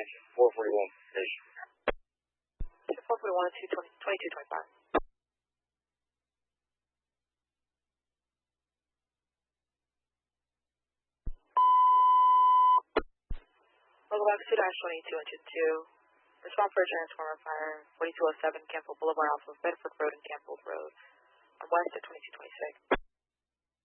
441 station. 441 to 2225. Local box 2-22 engine 2. Respond for a transformer fire, 4207 Campbell Boulevard off of Bedford Road and Campbell Road, on west at 2226.